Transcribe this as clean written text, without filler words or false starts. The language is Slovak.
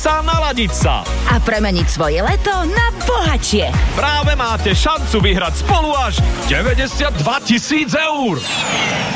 naladiť sa a premeniť svoje leto na bohatšie. Práve máte šancu vyhrať spolu až 92 000 eur.